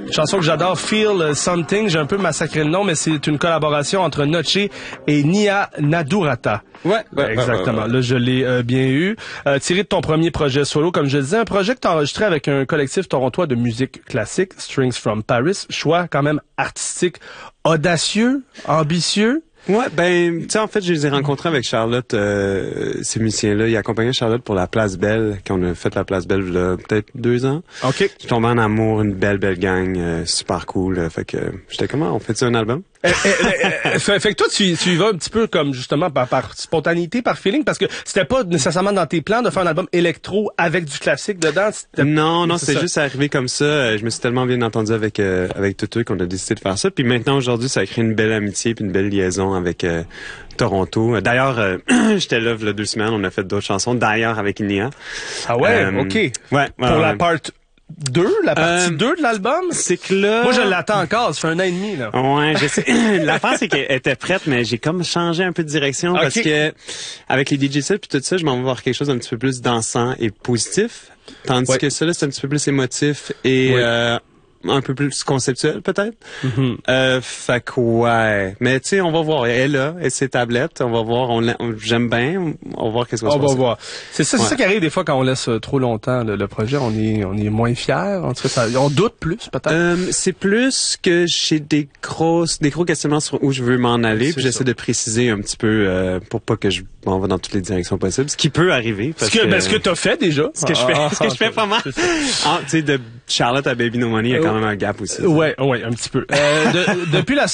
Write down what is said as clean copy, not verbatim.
chanson que j'adore, Feel Something. J'ai un peu massacré le nom, mais c'est une collaboration entre Noche et Nia Nadurata. Ouais, exactement. Là, je l'ai bien eu. Tiré de ton premier projet solo, comme je disais, un projet que tu as enregistré avec un collectif torontois de musique classique, Strings from Paris. Choix quand même artistique, audacieux, ambitieux. Ouais, ben, tu sais, en fait, je les ai rencontrés avec Charlotte, ces musiciens-là. Ils accompagnaient Charlotte pour la Place Belle, quand on a fait la Place Belle, là, peut-être 2 ans. OK. Je suis tombé en amour, une belle gang, super cool. Fait que j'étais comment, on fait-tu un album? Fait que toi, tu y vas un petit peu comme, justement, par spontanéité, par feeling, parce que c'était pas nécessairement dans tes plans de faire un album électro avec du classique dedans. Non, c'est juste arrivé comme ça. Je me suis tellement bien entendu avec Tutu qu'on a décidé de faire ça. Puis maintenant, aujourd'hui, ça a créé une belle amitié puis une belle liaison avec Toronto. D'ailleurs, j'étais là il y a 2 semaines, on a fait d'autres chansons, d'ailleurs avec Nia. Ah ouais, OK. Ouais. Pour la part 2, la partie 2 de l'album? C'est que là... Moi, je l'attends encore, ça fait 1 an et demi, là. Ouais, je sais. L'affaire, c'est qu'elle était prête, mais j'ai comme changé un peu de direction parce que avec les DJ sets puis tout ça, je m'en vais voir quelque chose d'un petit peu plus dansant et positif. Tandis que ça, là, c'est un petit peu plus émotif et un peu plus conceptuel, peut-être. Fait que ouais. Mais tu sais, on va voir. Elle est là, et ses tablettes. On va voir. J'aime bien. On va voir qu'est-ce qu'on se passe. On va voir. C'est ça qui arrive des fois quand on laisse trop longtemps le projet. On est moins fiers. En tout cas, on doute plus, peut-être. C'est plus que j'ai des gros questionnements sur où je veux m'en aller. Puis j'essaie de préciser un petit peu pour pas que je m'en va dans toutes les directions possibles. Ce qui peut arriver. Parce ce que t'as fait déjà. Ce que je fais pas mal. Tu sais, de Charlotte à Baby No Money, il y a quand même un gap aussi. Ouais, un petit peu. Depuis la